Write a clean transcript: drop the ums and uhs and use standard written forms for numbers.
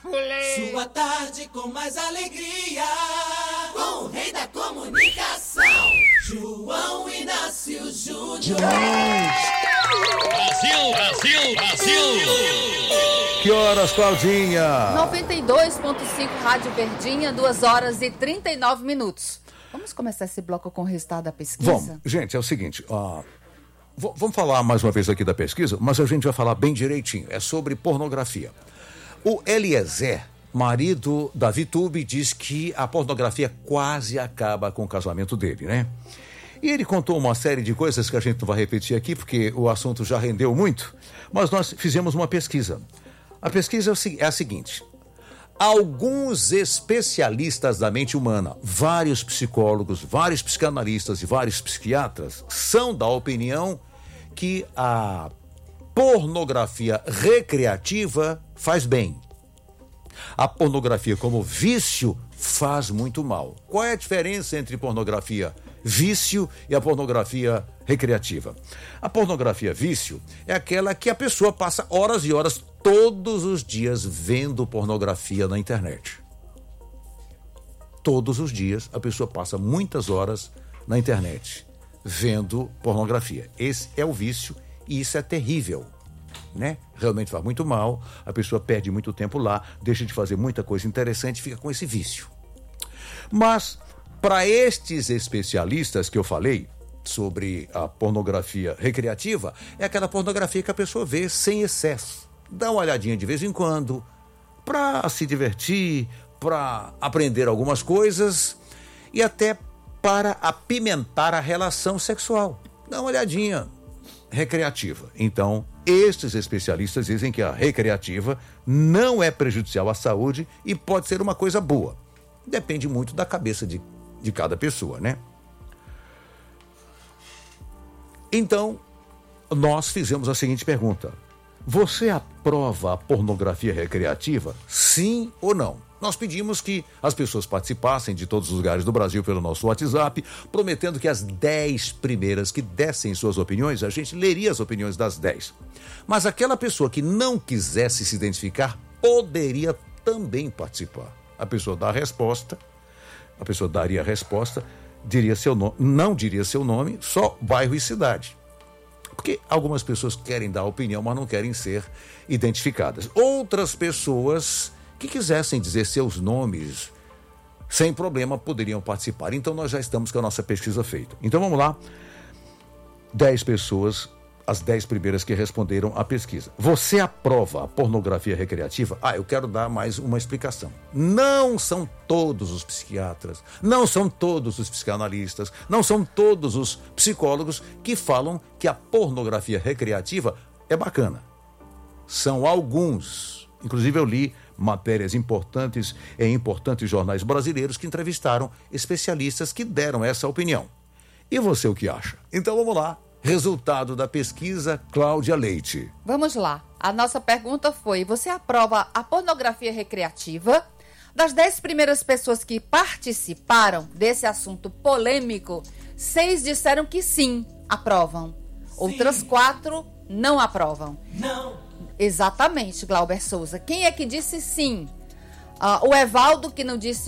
Pulei. Sua tarde com mais alegria, com o rei da comunicação, João Inácio Júnior. Brasil, Brasil, Brasil. Que horas, Claudinha? 92.5 Rádio Verdinha, 2 horas e 39 minutos. Vamos começar esse bloco com o resultado da pesquisa? Vamos. Gente, é o seguinte, vamos falar mais uma vez aqui da pesquisa, mas a gente vai falar bem direitinho. É sobre pornografia. O Eliezer, marido da Vitube, diz que a pornografia quase acaba com o casamento dele, né? E ele contou uma série de coisas que a gente não vai repetir aqui, porque o assunto já rendeu muito, mas nós fizemos uma pesquisa. A pesquisa é a seguinte: alguns especialistas da mente humana, vários psicólogos, vários psicanalistas e vários psiquiatras são da opinião que a pornografia recreativa faz bem. A pornografia como vício faz muito mal. Qual é a diferença entre pornografia vício e a pornografia recreativa? A pornografia vício é aquela que a pessoa passa horas e horas todos os dias vendo pornografia na internet. Todos os dias a pessoa passa muitas horas na internet vendo pornografia. Esse é o vício e isso é terrível, né? Realmente faz muito mal, a pessoa perde muito tempo lá, deixa de fazer muita coisa interessante e fica com esse vício. Mas para estes especialistas que eu falei sobre a pornografia recreativa, é aquela pornografia que a pessoa vê sem excesso. Dá uma olhadinha de vez em quando, para se divertir, para aprender algumas coisas e até para apimentar a relação sexual. Dá uma olhadinha recreativa. Então, estes especialistas dizem que a recreativa não é prejudicial à saúde e pode ser uma coisa boa. Depende muito da cabeça de cada pessoa, né? Então, nós fizemos a seguinte pergunta: você aprova a pornografia recreativa? Sim ou não? Nós pedimos que as pessoas participassem de todos os lugares do Brasil pelo nosso WhatsApp, prometendo que as 10 primeiras que dessem suas opiniões, a gente leria as opiniões das 10. Mas aquela pessoa que não quisesse se identificar poderia também participar. A pessoa dá a resposta, a pessoa daria a resposta, diria seu nome, não diria seu nome, só bairro e cidade. Porque algumas pessoas querem dar opinião, mas não querem ser identificadas. Outras pessoas que quisessem dizer seus nomes, sem problema, poderiam participar. Então nós já estamos com a nossa pesquisa feita. Então vamos lá, 10 pessoas, as 10 primeiras que responderam à pesquisa. Você aprova a pornografia recreativa? Eu quero dar mais uma explicação. Não são todos os psiquiatras, não são todos os psicanalistas, não são todos os psicólogos que falam que a pornografia recreativa é bacana. São alguns. Inclusive eu li matérias importantes em importantes jornais brasileiros que entrevistaram especialistas que deram essa opinião. E você o que acha? Então vamos lá. Resultado da pesquisa, Cláudia Leite. Vamos lá. A nossa pergunta foi: você aprova a pornografia recreativa? Das 10 primeiras pessoas que participaram desse assunto polêmico, 6 disseram que sim, aprovam. Sim. Outras 4 não aprovam. Não. Exatamente, Glauber Souza. Quem é que disse sim? O Evaldo, que não disse